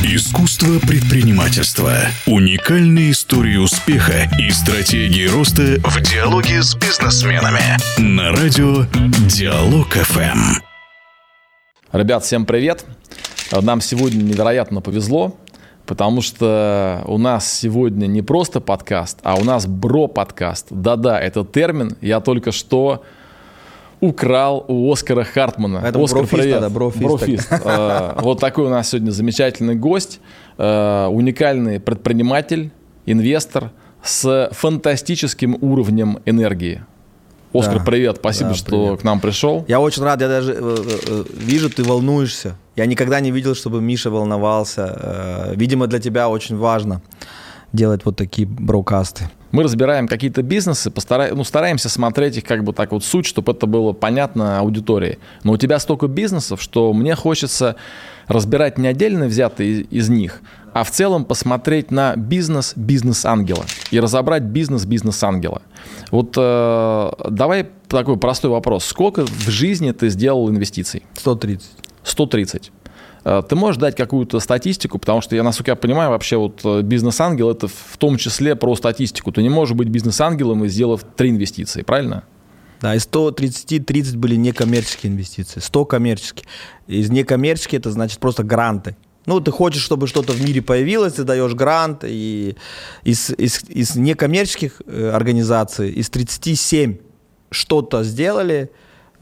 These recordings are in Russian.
Искусство предпринимательства. Уникальные истории успеха и стратегии роста в диалоге с бизнесменами. На радио Диалог ФМ. Ребят, всем привет. Нам сегодня невероятно повезло, потому что у нас сегодня не просто подкаст, а у нас бро-подкаст. Да-да, этот термин я только что украл у Оскара Хартмана. Это Оскар, брофист, привет. да, брофист. Вот такой у нас сегодня замечательный гость, уникальный предприниматель, инвестор с фантастическим уровнем энергии. Оскар, привет, спасибо, что привет. к нам пришел. Я очень рад, я даже вижу, ты волнуешься. Я никогда не видел, чтобы Миша волновался. Видимо, для тебя очень важно делать вот такие брокасты. Мы разбираем какие-то бизнесы, стараемся смотреть их как бы так вот суть, чтобы это было понятно аудитории. Но у тебя столько бизнесов, что мне хочется разбирать не отдельно взятые из них, а в целом посмотреть на бизнес-ангела и разобрать бизнес-ангела. Вот давай такой простой вопрос. Сколько в жизни ты сделал инвестиций? 130. 130. Ты можешь дать какую-то статистику, потому что, насколько я понимаю, вообще вот бизнес-ангел – это в том числе про статистику. Ты не можешь быть бизнес-ангелом, сделав 3 инвестиции, правильно? Да, из 130 30 были некоммерческие инвестиции, 100 коммерческие. Из некоммерческих это значит просто гранты. Ну, ты хочешь, чтобы что-то в мире появилось, ты даешь грант, и из некоммерческих организаций, из 37 что-то сделали,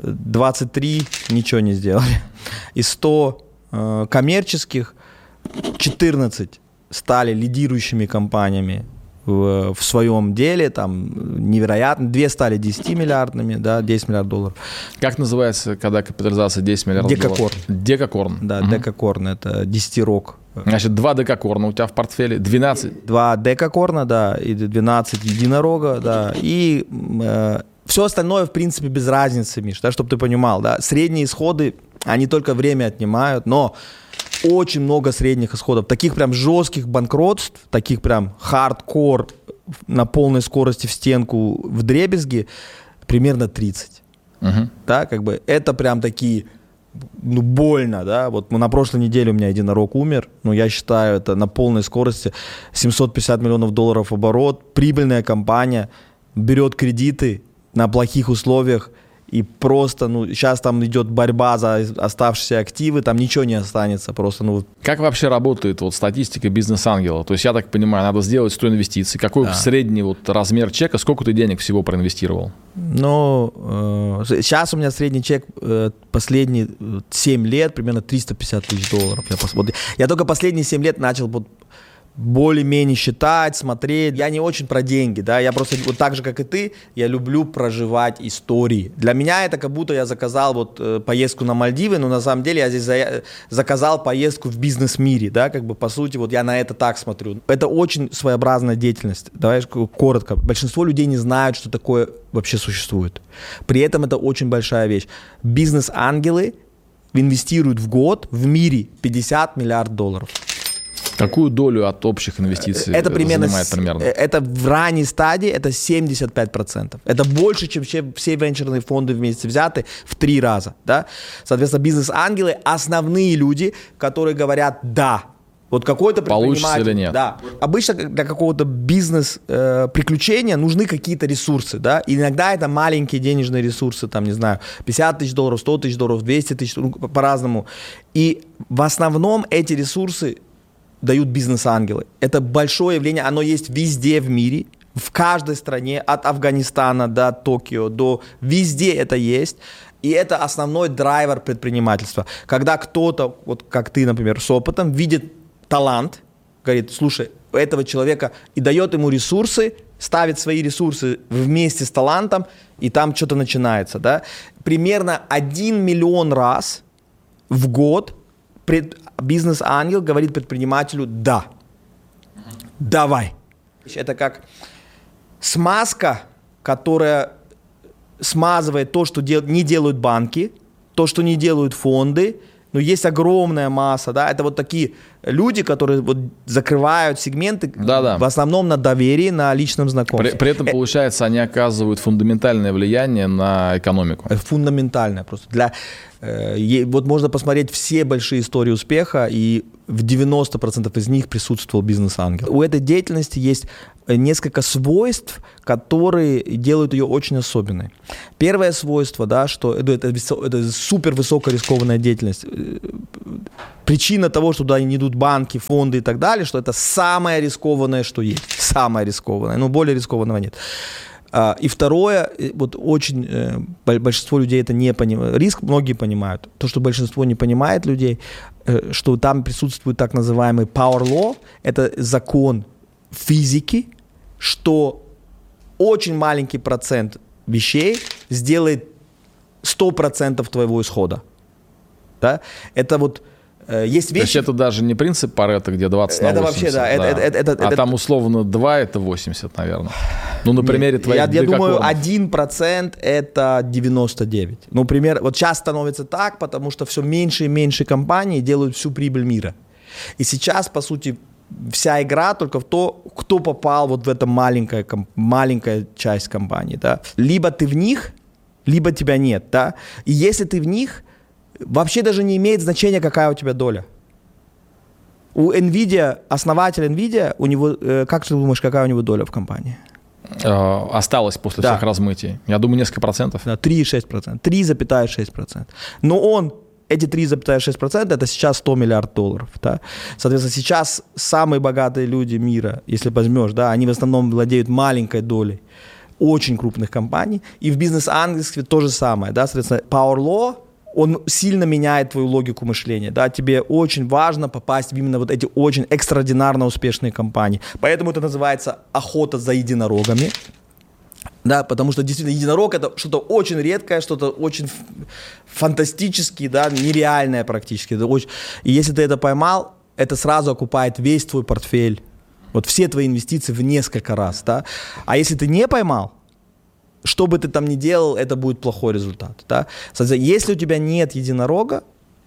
23 ничего не сделали. Из 100 коммерческих 14 стали лидирующими компаниями в своем деле, там невероятно, 2 стали 10-миллиардными, да, 10 миллиардов долларов. Как называется, когда капитализация 10 миллиардов долларов? Декакорн. Да, Декакорн, это 10-рок. Значит, 2 декакорна у тебя в портфеле, 12? 2 декакорна, да, и 12 единорога, да, и все остальное, в принципе, без разницы, Миш, да, чтобы ты понимал, да, средние исходы, они только время отнимают, но очень много средних исходов, таких прям жестких банкротств, таких прям хардкор на полной скорости в стенку вдребезги, примерно 30. Да, как бы это прям такие, ну, больно, да, вот на прошлой неделе у меня единорог умер, ну, я считаю, это на полной скорости 750 миллионов долларов оборот, прибыльная компания, берет кредиты на плохих условиях, и просто, ну, сейчас там идет борьба за оставшиеся активы, там ничего не останется просто, ну. Как вообще работает вот статистика бизнес-ангела? То есть, я так понимаю, надо сделать 100 инвестиций. Какой средний вот размер чека, сколько ты денег всего проинвестировал? Ну, сейчас у меня средний чек последние 7 лет, примерно 350 тысяч долларов. Я только последние 7 лет начал вот более-менее считать, смотреть. Я не очень про деньги, да, я просто вот так же, как и ты, я люблю проживать истории. Для меня это как будто я заказал вот поездку на Мальдивы, но на самом деле я здесь заказал поездку в бизнес-мире, да, как бы по сути вот я на это так смотрю. Это очень своеобразная деятельность, давай коротко. Большинство людей не знают, что такое вообще существует. При этом это очень большая вещь. Бизнес-ангелы инвестируют в год в мире 50 миллиардов долларов. Какую долю от общих инвестиций это занимает примерно? Это в ранней стадии это 75%. Это больше, чем все венчурные фонды вместе взяты в 3 раза. Да? Соответственно, бизнес-ангелы – основные люди, которые говорят «да». Вот какой-то предприниматель. Получится или нет? Да. Обычно для какого-то бизнес-приключения нужны какие-то ресурсы. Да? Иногда это маленькие денежные ресурсы, там, не знаю, 50 тысяч долларов, 100 тысяч долларов, 200 тысяч, ну, по-разному. И в основном эти ресурсы дают бизнес-ангелы. Это большое явление, оно есть везде в мире, в каждой стране, от Афганистана до Токио, до везде это есть. И это основной драйвер предпринимательства. Когда кто-то, вот как ты, например, с опытом, видит талант, говорит, слушай, у этого человека, и дает ему ресурсы, ставит свои ресурсы вместе с талантом, и там что-то начинается. Да? Примерно 1 миллион раз в год бизнес-ангел говорит предпринимателю «да». Давай. Это как смазка, которая смазывает то, что не делают банки, то, что не делают фонды, но есть огромная масса, да, это вот такие люди, которые вот закрывают сегменты в основном на доверии, на личном знакомстве. При этом, получается, они оказывают фундаментальное влияние на экономику. Фундаментальное просто. Вот можно посмотреть все большие истории успеха, и в 90% из них присутствовал бизнес-ангел. У этой деятельности есть несколько свойств, которые делают ее очень особенной. Первое свойство, да, что это супер высокорискованная деятельность. Причина того, что туда не идут банки, фонды и так далее, что это самое рискованное, что есть. Самое рискованное. Но более рискованного нет. И второе, вот очень большинство людей это не понимает. Риск многие понимают. То, что большинство не понимает людей, что там присутствует так называемый power law, это закон физики, что очень маленький процент вещей сделает 100% твоего исхода. Да? Это вот есть вещи... То есть это даже не принцип Парето, где 20 на 80. Вообще, да. Там условно 2 это 80, наверное. Ну, на примере твоих Я думаю, 1% это 99. Ну, например, вот сейчас становится так, потому что все меньше и меньше компаний делают всю прибыль мира. И сейчас, по сути, вся игра только в то, кто попал вот в эту маленькая часть компании. Да? Либо ты в них, либо тебя нет. Да? И если ты в них, вообще даже не имеет значения, какая у тебя доля. У NVIDIA, основатель NVIDIA, у него, как ты думаешь, какая у него доля в компании? Осталось после всех размытий. Я думаю, несколько процентов. Да, 3,6%. 3,6%. Но он, эти 3,6% это сейчас $100 миллиардов. Да? Соответственно, сейчас самые богатые люди мира, если возьмешь, да, они в основном владеют маленькой долей очень крупных компаний. И в бизнес-ангельстве то же самое. Да? Соответственно, Power Law, он сильно меняет твою логику мышления. Да? Тебе очень важно попасть в именно вот эти очень экстраординарно успешные компании. Поэтому это называется охота за единорогами. Да, потому что действительно единорог это что-то очень редкое, что-то очень фантастическое, да, нереальное практически. И если ты это поймал, это сразу окупает весь твой портфель. Вот все твои инвестиции в несколько раз. Да? А если ты не поймал, что бы ты там ни делал, это будет плохой результат. Да? Соответственно, если у тебя нет единорога,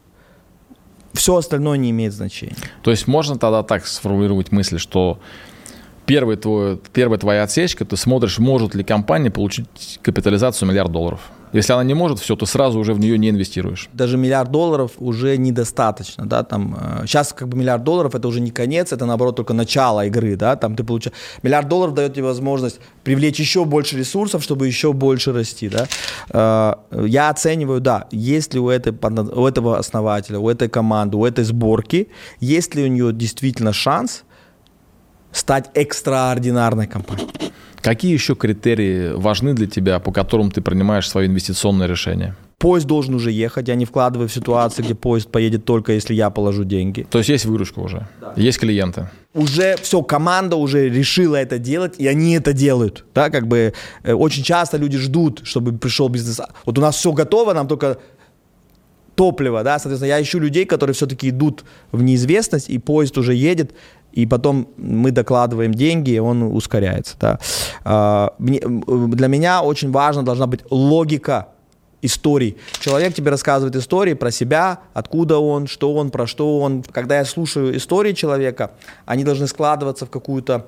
все остальное не имеет значения. То есть можно тогда так сформулировать мысль, что первая твоя отсечка, ты смотришь, может ли компания получить капитализацию $1 миллиард. Если она не может, все, ты сразу уже в нее не инвестируешь. Даже $1 миллиард уже недостаточно. Да? Там, сейчас как бы $1 миллиард это уже не конец, это наоборот только начало игры. Да? Там ты $1 миллиард дает тебе возможность привлечь еще больше ресурсов, чтобы еще больше расти. Да? Я оцениваю, да, есть ли у этого основателя, у этой команды, у этой сборки, есть ли у нее действительно шанс стать экстраординарной компанией. Какие еще критерии важны для тебя, по которым ты принимаешь свое инвестиционное решение? Поезд должен уже ехать. Я не вкладываю в ситуацию, где поезд поедет только если я положу деньги. То есть выручка уже? Да. Есть клиенты? Уже все, команда уже решила это делать, и они это делают. Да, как бы очень часто люди ждут, чтобы пришел бизнес. Вот у нас все готово, нам только топливо. Да? Соответственно, я ищу людей, которые все-таки идут в неизвестность, и поезд уже едет. И потом мы докладываем деньги, и он ускоряется. Да. Для меня очень важна должна быть логика историй. Человек тебе рассказывает истории про себя, откуда он, что он, про что он. Когда я слушаю истории человека, они должны складываться в какую-то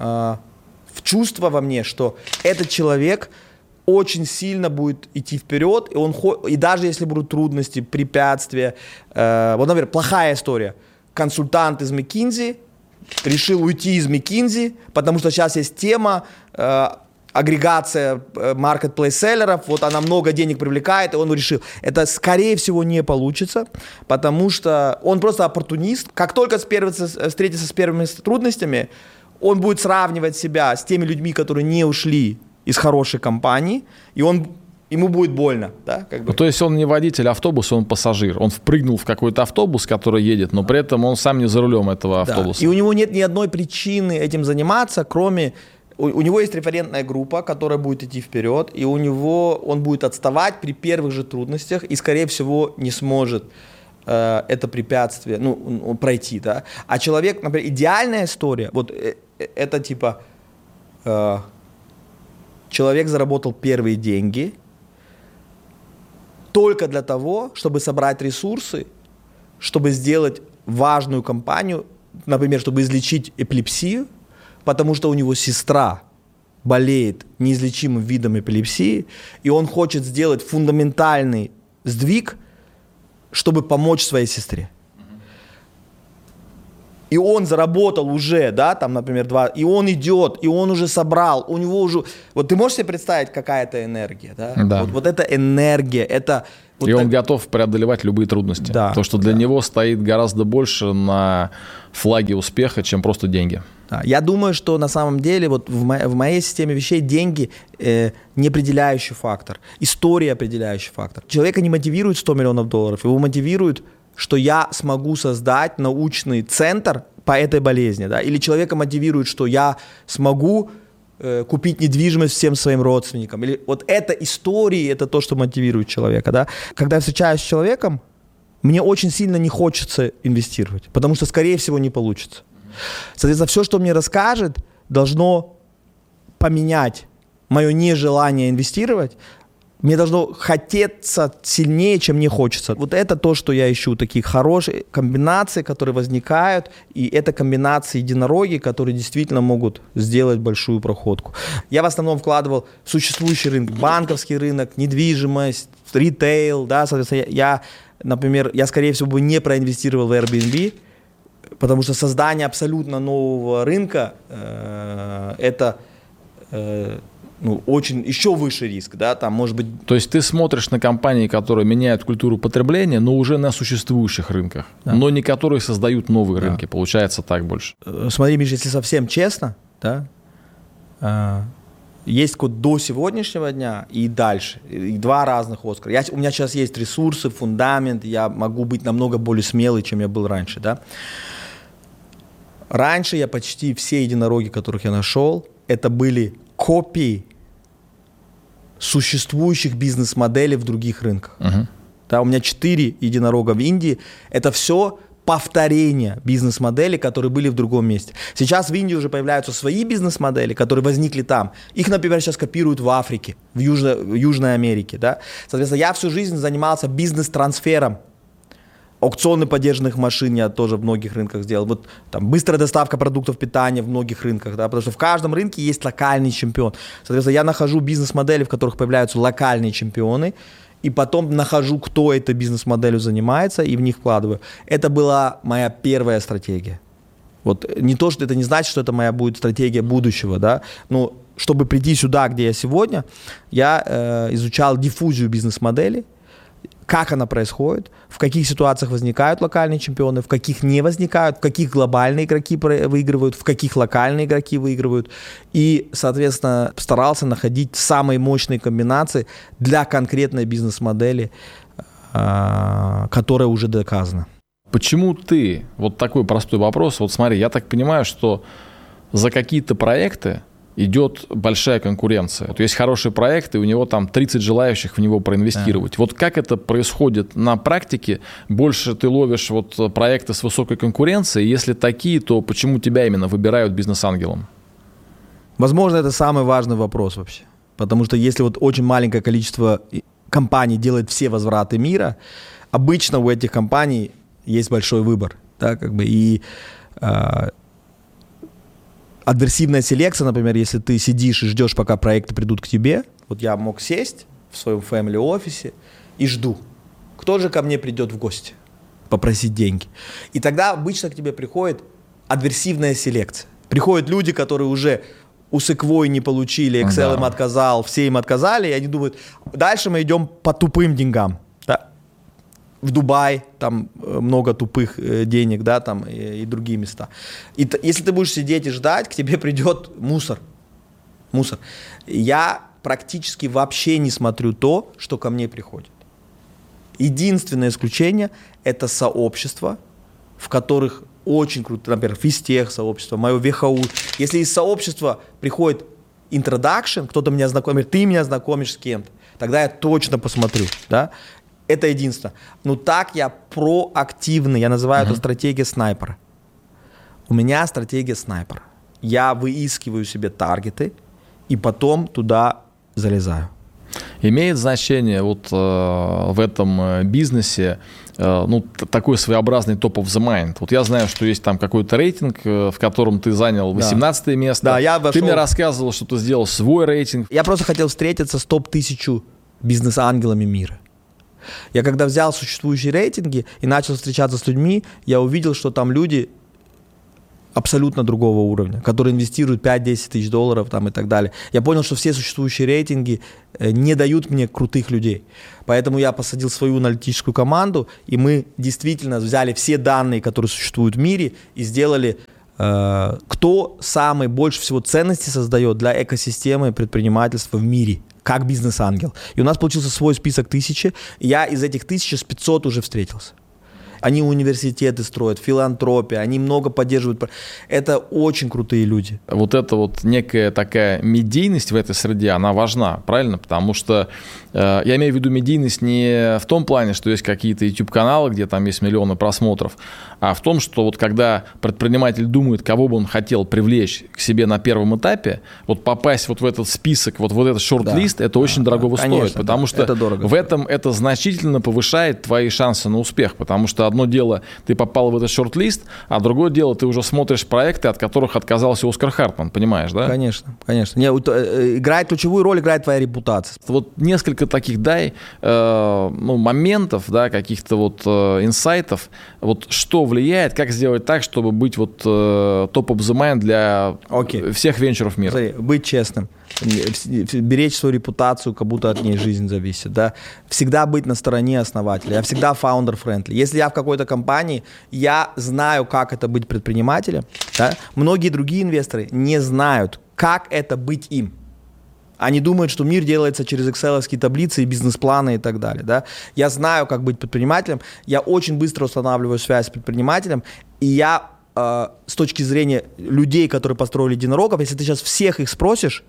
в чувство во мне, что этот человек очень сильно будет идти вперед, и даже если будут трудности, препятствия. Вот, например, плохая история. Консультант из McKinsey решил уйти из McKinsey, потому что сейчас есть тема агрегация маркетплейс-селлеров, вот она много денег привлекает, и он решил. Это, скорее всего, не получится, потому что он просто оппортунист. Как только встретится с первыми трудностями, он будет сравнивать себя с теми людьми, которые не ушли из хорошей компании, и ему будет больно. Да, как бы. Ну, то есть он не водитель автобуса, он пассажир. Он впрыгнул в какой-то автобус, который едет, но при этом он сам не за рулем этого автобуса. Да. И у него нет ни одной причины этим заниматься, кроме... У него есть референтная группа, которая будет идти вперед, и он будет отставать при первых же трудностях и, скорее всего, не сможет это препятствие пройти. Да? А человек, например, идеальная история, вот это типа человек заработал первые деньги, только для того, чтобы собрать ресурсы, чтобы сделать важную компанию, например, чтобы излечить эпилепсию, потому что у него сестра болеет неизлечимым видом эпилепсии, и он хочет сделать фундаментальный сдвиг, чтобы помочь своей сестре. И он заработал уже, да, там, например, и он идет, и он уже собрал, у него уже... Вот ты можешь себе представить, какая это энергия, да? Да. Вот эта энергия, это... Вот и так... он готов преодолевать любые трудности. Да. То, что для него стоит гораздо больше на флаге успеха, чем просто деньги. Да. Я думаю, что на самом деле вот в моей системе вещей деньги не определяющий фактор. История определяющий фактор. Человека не мотивирует $100 миллионов, его мотивирует, что я смогу создать научный центр по этой болезни. Да? Или человека мотивирует, что я смогу купить недвижимость всем своим родственникам. Или вот эта история, это то, что мотивирует человека. Да? Когда я встречаюсь с человеком, мне очень сильно не хочется инвестировать, потому что, скорее всего, не получится. Соответственно, все, что мне расскажет, должно поменять мое нежелание инвестировать. Мне должно хотеться сильнее, чем мне хочется. Вот это то, что я ищу, такие хорошие комбинации, которые возникают, и это комбинации единороги, которые действительно могут сделать большую проходку. Я в основном вкладывал в существующий рынок, банковский рынок, недвижимость, ритейл, да, соответственно, например, я, скорее всего, бы не проинвестировал в Airbnb, потому что создание абсолютно нового рынка это очень еще выше риск, да, там может быть. То есть ты смотришь на компании, которые меняют культуру потребления, но уже на существующих рынках, да, но не которые создают новые рынки. Получается так больше. Смотри, Миша, если совсем честно, да, есть код до сегодняшнего дня и дальше, и два разных Оскара. У меня сейчас есть ресурсы, фундамент, я могу быть намного более смелый, чем я был раньше, да. Раньше я почти все единороги, которых я нашел, это были копии существующих бизнес-моделей в других рынках. Да, у меня 4 единорога в Индии. Это все повторение бизнес-моделей, которые были в другом месте. Сейчас в Индии уже появляются свои бизнес-модели, которые возникли там. Их, например, сейчас копируют в Африке, в Южной Америке. Да? Соответственно, я всю жизнь занимался бизнес-трансфером. Аукционы подержанных машин я тоже в многих рынках сделал. Вот там быстрая доставка продуктов питания в многих рынках, да, потому что в каждом рынке есть локальный чемпион. Соответственно, я нахожу бизнес-модели, в которых появляются локальные чемпионы, и потом нахожу, кто этой бизнес-моделью занимается, и в них вкладываю. Это была моя первая стратегия. Вот не то, что это не значит, что это моя будет стратегия будущего, да, но чтобы прийти сюда, где я сегодня, я изучал диффузию бизнес-модели, как она происходит, в каких ситуациях возникают локальные чемпионы, в каких не возникают, в каких глобальные игроки выигрывают, в каких локальные игроки выигрывают. И, соответственно, старался находить самые мощные комбинации для конкретной бизнес-модели, которая уже доказана. Почему ты, вот такой простой вопрос, вот смотри, я так понимаю, что за какие-то проекты идет большая конкуренция. Есть хороший проект, и у него там 30 желающих в него проинвестировать. Да. Вот как это происходит на практике? Больше ты ловишь вот проекты с высокой конкуренцией? Если такие, то почему тебя именно выбирают бизнес-ангелом? Возможно, это самый важный вопрос вообще. Потому что если вот очень маленькое количество компаний делает все возвраты мира, обычно у этих компаний есть большой выбор. Да, как бы, и адверсивная селекция, например, если ты сидишь и ждешь, пока проекты придут к тебе, вот я мог сесть в своем family-офисе и жду, кто же ко мне придет в гости попросить деньги. И тогда обычно к тебе приходит адверсивная селекция. Приходят люди, которые уже у Sequoia не получили, Excel им отказал, все им отказали, и они думают, дальше мы идем по тупым деньгам. В Дубай, там много тупых денег, да, там и другие места. И если ты будешь сидеть и ждать, к тебе придет мусор. Я практически вообще не смотрю то, что ко мне приходит. Единственное исключение – это сообщества, в которых очень круто, например, физтех сообщество, мое ВХУ. Если из сообщества приходит introduction, кто-то меня знакомит, ты меня знакомишь с кем-то, тогда я точно посмотрю, да. Это единственное. Но так я проактивный. Я называю это стратегия снайпера. У меня стратегия снайпера. Я выискиваю себе таргеты и потом туда залезаю. Имеет значение вот в этом бизнесе такой своеобразный top of the mind. Вот я знаю, что есть там какой-то рейтинг, в котором ты занял 18 место. Да, я Ты мне рассказывал, что ты сделал свой рейтинг. Я просто хотел встретиться с топ-1000 бизнес-ангелами мира. Я когда взял существующие рейтинги и начал встречаться с людьми, я увидел, что там люди абсолютно другого уровня, которые инвестируют 5-10 тысяч долларов там, и так далее. Я понял, что все существующие рейтинги не дают мне крутых людей. Поэтому я посадил свою аналитическую команду, и мы действительно взяли все данные, которые существуют в мире, и сделали, кто самый больше всего ценностей создает для экосистемы предпринимательства в мире, как бизнес-ангел. И у нас получился свой список 1000, и я из этих 1000 с 500 уже встретился. Они университеты строят, филантропия, они много поддерживают. Это очень крутые люди. Вот эта вот некая такая медийность в этой среде, она важна, правильно? Потому что я имею в виду медийность не в том плане, что есть какие-то YouTube-каналы, где там есть миллионы просмотров, а в том, что вот когда предприниматель думает, кого бы он хотел привлечь к себе на первом этапе, вот попасть вот в этот список, вот этот шорт-лист, это очень дорого стоит, потому что в этом это значительно повышает твои шансы на успех, потому что одно дело, ты попал в этот шорт-лист, а другое дело, ты уже смотришь проекты, от которых отказался Оскар Хартман, понимаешь, да? Конечно, конечно. Играет ключевую роль, играет твоя репутация. Вот несколько таких, моментов, да, каких-то вот инсайтов, вот что влияет, как сделать так, чтобы быть вот top of the mind для всех венчуров мира? Смотри, быть честным. Беречь свою репутацию, как будто от ней жизнь зависит, да. Всегда быть на стороне основателя. Я всегда founder-friendly. Если я в какой-то компании, я знаю, как это быть предпринимателем, да? Многие другие инвесторы не знают, как это быть им. Они думают, что мир делается через экселовские таблицы и бизнес-планы и так далее, да. Я знаю, как быть предпринимателем. Я очень быстро устанавливаю связь с предпринимателем, и я с точки зрения людей, которые построили единорогов, если ты сейчас всех их спросишь,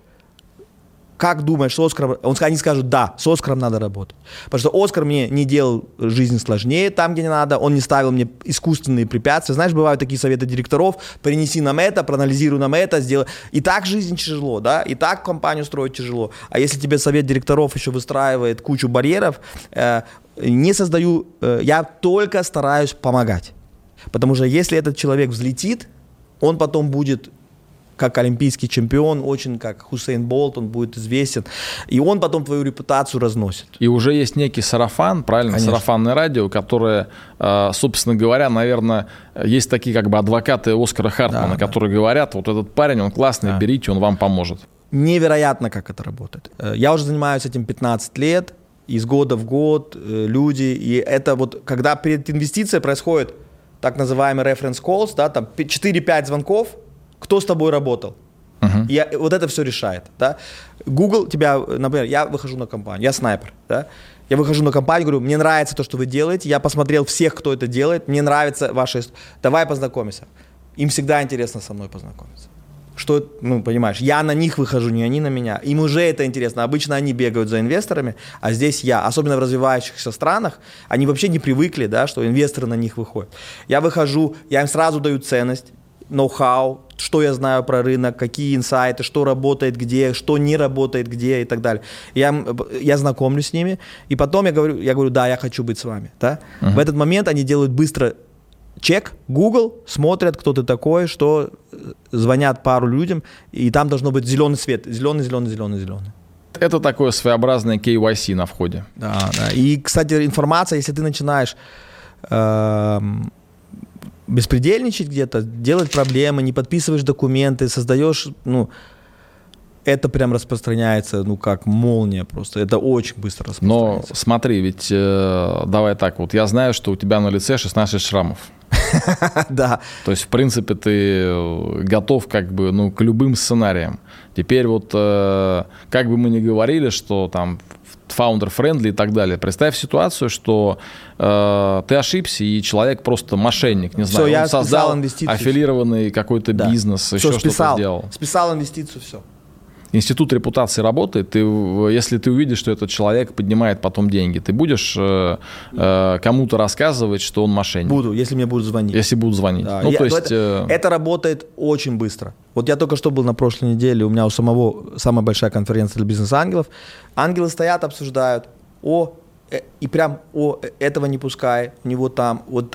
как думаешь, с Оскаром? Они скажут, да, с Оскаром надо работать. Потому что Оскар мне не делал жизнь сложнее там, где не надо, он не ставил мне искусственные препятствия. Знаешь, бывают такие советы директоров, принеси нам это, проанализируй нам это, сделай. И так жизнь тяжело, да, и так компанию строить тяжело. А если тебе совет директоров еще выстраивает кучу барьеров, не создаю, я только стараюсь помогать. Потому что если этот человек взлетит, он потом будет как олимпийский чемпион, очень как Хусейн Болт, он будет известен, и он потом твою репутацию разносит. И уже есть некий сарафан, правильно, конечно. Сарафанное радио, которое, собственно говоря, наверное, есть такие как бы адвокаты Оскара Хартмана, которые говорят, вот этот парень, он классный, берите, он вам поможет. Невероятно, как это работает. Я уже занимаюсь этим 15 лет, из года в год люди, и это вот, когда перед инвестицией происходит так называемый reference calls, да, там 4-5 звонков, кто с тобой работал. И вот это все решает. Да? Google тебя, например, я выхожу на компанию, я снайпер. Да? Я выхожу на компанию, говорю, мне нравится то, что вы делаете, я посмотрел всех, кто это делает, мне нравится ваша история. Давай познакомимся. Им всегда интересно со мной познакомиться. Что, понимаешь, я на них выхожу, не они на меня. Им уже это интересно. Обычно они бегают за инвесторами, а здесь я. Особенно в развивающихся странах, они вообще не привыкли, да, что инвесторы на них выходят. Я выхожу, я им сразу даю ценность, ноу-хау, что я знаю про рынок, какие инсайты, что работает где, что не работает где и так далее. Я знакомлюсь с ними, и потом я говорю, да, я хочу быть с вами. Да? В этот момент они делают быстро чек, Google, смотрят, кто ты такой, что, звонят пару людям, и там должно быть зеленый свет, зеленый. Это такое своеобразное KYC на входе. Да. И, кстати, информация, если ты начинаешь беспредельничать где-то, делать проблемы, не подписываешь документы, создаешь, это прям распространяется, как молния просто. Это очень быстро распространяется. Но смотри, ведь давай так, вот я знаю, что у тебя на лице 16 шрамов. Да. То есть, в принципе, ты готов как бы, к любым сценариям. Теперь вот, как бы мы ни говорили, что там founder-friendly и так далее. Представь ситуацию, что ты ошибся, и человек просто мошенник, не знаю, все, он создал аффилированный какой-то бизнес, все, еще что-то сделал. Списал инвестицию, все. Институт репутации работает. Если ты увидишь, что этот человек поднимает потом деньги, ты будешь кому-то рассказывать, что он мошенник? Буду, если мне будут звонить. Если будут звонить. Да. Это работает очень быстро. Вот я только что был на прошлой неделе, у меня у самого самая большая конференция для бизнес-ангелов. Ангелы стоят, обсуждают, и прям, этого не пускай, у него там, вот,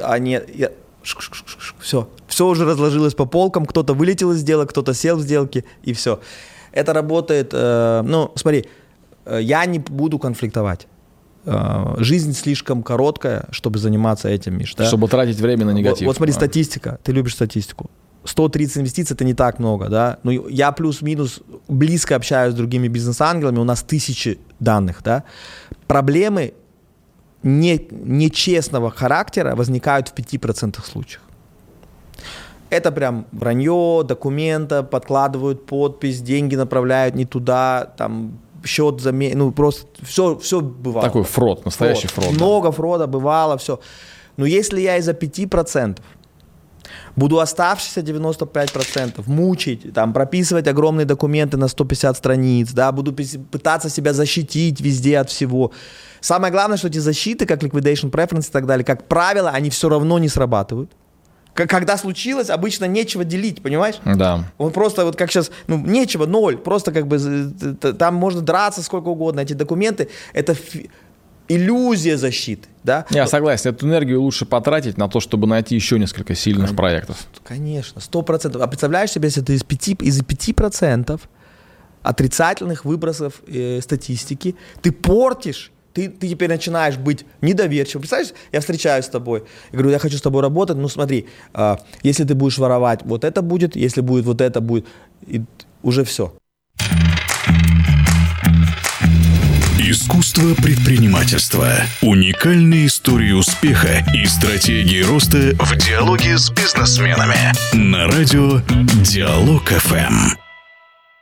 все уже разложилось по полкам, кто-то вылетел из сделок, кто-то сел в сделки, и все. Это работает, смотри, я не буду конфликтовать. Жизнь слишком короткая, чтобы заниматься этим, Миш. Да? Чтобы тратить время на негатив. Вот смотри, статистика, ты любишь статистику. 130 инвестиций – это не так много, да? Но я плюс-минус близко общаюсь с другими бизнес-ангелами, у нас 1000 данных, да? Проблемы нечестного характера возникают в 5% случаев. Это прям вранье, документа, подкладывают подпись, деньги направляют не туда, там счет просто все бывало. Такой фрод, настоящий фрод. Много фрода бывало, все. Но если я из-за 5% буду оставшиеся 95% мучить, там, прописывать огромные документы на 150 страниц, да, буду пытаться себя защитить везде от всего. Самое главное, что эти защиты, как liquidation preference и так далее, как правило, они все равно не срабатывают. Когда случилось, обычно нечего делить, понимаешь? Да. Он просто вот как сейчас, нечего, 0, просто как бы там можно драться сколько угодно. Эти документы, это иллюзия защиты, да? Я согласен, эту энергию лучше потратить на то, чтобы найти еще несколько сильных проектов. Конечно, 100%. А представляешь себе, если ты из 5% отрицательных выбросов статистики, ты портишь, ты теперь начинаешь быть недоверчивым. Представляешь, я встречаюсь с тобой, я говорю, я хочу с тобой работать, смотри, если ты будешь воровать, вот это будет, если будет вот это будет, и уже все. Искусство предпринимательства. Уникальные истории успеха и стратегии роста в диалоге с бизнесменами. На радио Диалог ФМ.